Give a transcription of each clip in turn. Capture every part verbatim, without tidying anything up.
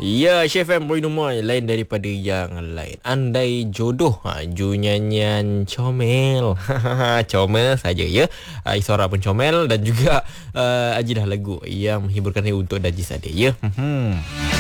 Ya, Chef M Boy Numoy lain daripada yang lain. Andai jodoh, ha, Ju nyanyian comel. Comel saja ya. Uh, Isora pun comel dan juga uh, Ajidah lagu yang menghiburkan saya untuk Dajis ada ya. Hmm.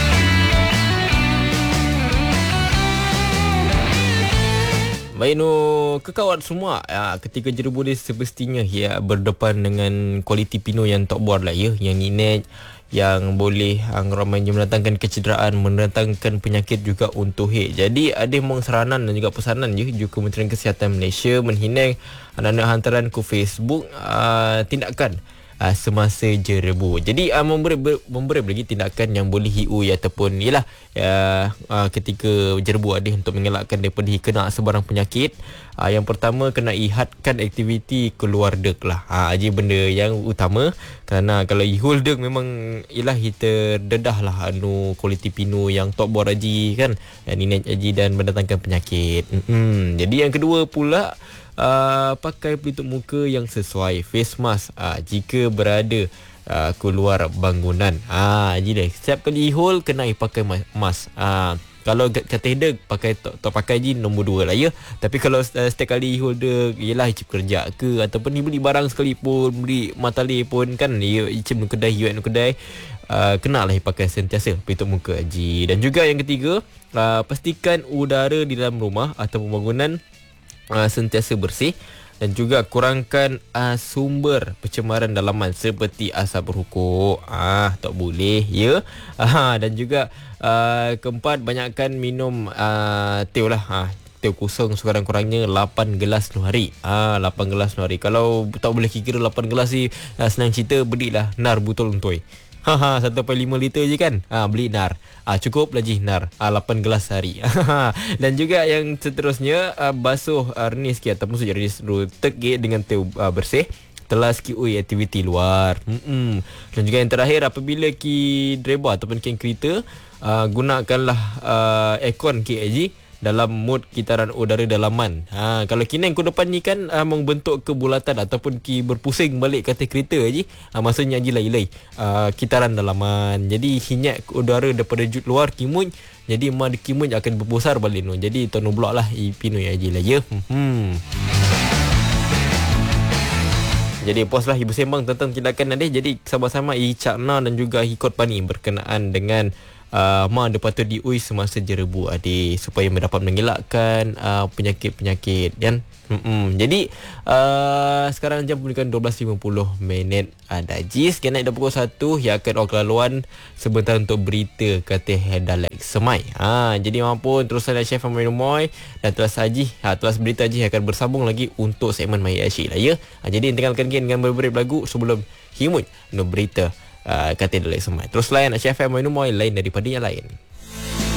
Baik nu kekawat semua ya, ketika jerebu dia semestinya ya berdepan dengan kualiti pino yang tak buat lah ya, yang ini yang boleh ang ramai mendatangkan kecederaan, mendatangkan penyakit juga untuk hit. Jadi ada mong seranan dan juga pesanan je juga Kementerian Kesihatan Malaysia menhinang anak-anak hantaran ke Facebook uh, tindakan Uh, semasa jerebu. Jadi uh, memberi memberi lagi tindakan yang boleh hiu ataupun ialah uh, uh, ketika jerebu ada untuk mengelakkan daripada kena sebarang penyakit. Uh, yang pertama kena ihadkan aktiviti keluar dek lah. Ha uh, aja benda yang utama kerana kalau ihul dek memang ialah kita dedah lah anu kualiti pinu yang top bor aji kan. Dan ini aji dan mendatangkan penyakit. Mm-hmm. Jadi yang kedua pula Uh, pakai pelitup muka yang sesuai, face mask uh, jika berada uh, keluar bangunan. Ah, uh, jadi setiap kali ihul kena pakai mask. Uh, kalau kata dek pakai tak pakai je nombor dua lah ya. Tapi kalau uh, setiap kali ihul dek ialah icip kerja ke ataupun beli barang sekalipun, beli matali pun kan ya icip nu kedai you nu kedai uh, kenalah pakai sentiasa pelitup muka haji. Dan juga yang ketiga, uh, pastikan udara di dalam rumah ataupun bangunan Uh, sentiasa bersih dan juga kurangkan uh, sumber pencemaran dalaman seperti asap rokok. Ah, tak boleh ya. Ah, dan juga uh, keempat, banyakkan minum uh, teh lah. Ah, teh kosong sekurang-kurangnya lapan gelas satu hari. Ah, lapan gelas satu hari. Kalau tak boleh kira lapan gelas ni uh, senang cerita, belilah nar botol untoi. Haha, satu perpuluhan lima liter je kan. Ha, beli nar. Ah, cukup lagi nar. Ah, lapan gelas sehari. Dan juga yang seterusnya, ah, basuh ah, renis sikit ataupun sujud renis dulu tegik dengan teh ah, bersih. Telah sikit ui aktiviti luar. Mm-mm. Dan juga yang terakhir, apabila ki driver ataupun ki kereta, ah, gunakanlah ah, aircon ki aji dalam mod kitaran udara dalaman. Ha, kalau kini yang ke depan ni kan uh, membentuk kebulatan ataupun ki berpusing balik kata kereta je. Ha, maksudnya je lai-lai uh, kitaran dalaman. Jadi hinyak udara daripada jut luar kimun. Jadi ma kimun akan berpusar balik no. Jadi tono blok lah ipino ya je lah ya. Hmm. Jadi poslah ibu sembang tentang tindakan ada. Jadi sama-sama icakna dan juga hikot pani berkenaan dengan Uh, ma ada patut diui semasa jerebu adik supaya mendapat mengelakkan uh, penyakit-penyakit kan. Mm-mm. Jadi uh, sekarang jam menunjukkan dua belas lima puluh minit ada Jis kena dah pukul satu yang akan orang kelaluan sebentar untuk berita kata Hedalek Semai. Ha, jadi maupun terusan Chef Amir Moy dan Telas Haji, ha, Telas Berita Haji akan bersambung lagi untuk segmen Mai Asyik lah ya. Ha, jadi tinggalkan dengan beberapa lagu sebelum himut no berita Uh, kata Hedalek Semai. Terus layan Chef M Moy lain daripada yang lain.